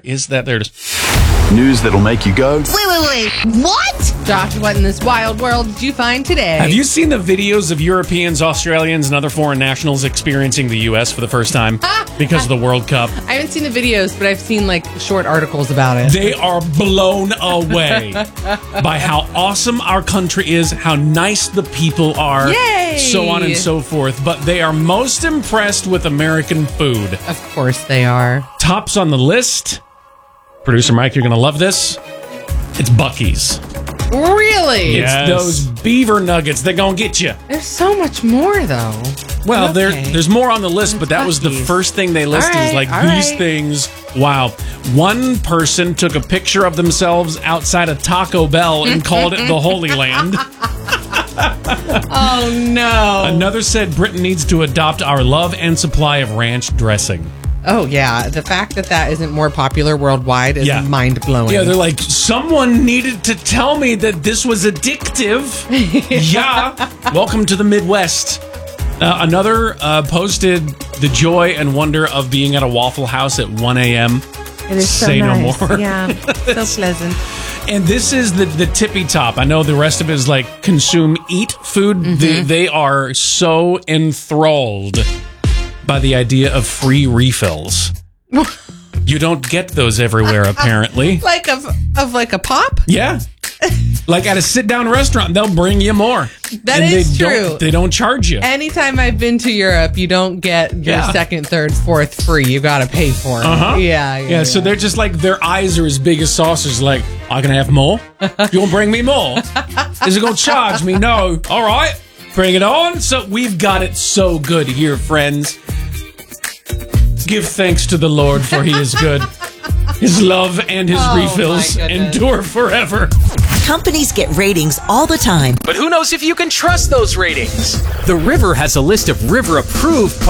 is that there it is. News that'll make you go, Wait. What? Josh, what in this wild world did you find today? Have you seen the videos of Europeans, Australians, and other foreign nationals experiencing the U.S. for the first time because of the World Cup? I haven't seen the videos, but I've seen like short articles about it. They are blown away by how awesome our country is, how nice the people are, Yay! so on and so forth. But they are most impressed with American food. Of course they are. Tops on the list. Producer Mike, you're going to love this. It's Buc-ee's. Really? It's those beaver nuggets that going to get you. There's so much more, though. Well, Okay. there's more on the list, but that was the Buc-ee's. first thing they listed. All Is like right, all these right. things. Wow. One person took a picture of themselves outside a Taco Bell and called it the Holy Land. Oh, no. Another said Britain needs to adopt our love and supply of ranch dressing. Oh, yeah. The fact that isn't more popular worldwide is Yeah. mind-blowing. Yeah, they're like, someone needed to tell me that this was addictive. Yeah. Welcome to the Midwest. Another posted the joy and wonder of being at a Waffle House at 1 a.m. It is so Say no nice. more. Yeah, so pleasant. And this is the tippy top. I know the rest of it is like consume, eat food. Mm-hmm. They are so enthralled by the idea of free refills. You don't get those everywhere, apparently. Like of like a pop? Yeah. Like at a sit-down restaurant, they'll bring you more. That and is they true. They don't charge you. Anytime I've been to Europe, you don't get your Yeah. second, third, fourth free. You got to pay for it. Uh-huh. Yeah. So they're just like, their eyes are as big as saucers. Like, I can have more? You gonna bring me more? Is it gonna charge me? No. All right. Bring it on. So we've got it so good here, friends. Give thanks to the Lord, for he is good. His love and his Oh, refills my goodness. endure forever. Companies get ratings all the time. But who knows if you can trust those ratings? The River has a list of River-approved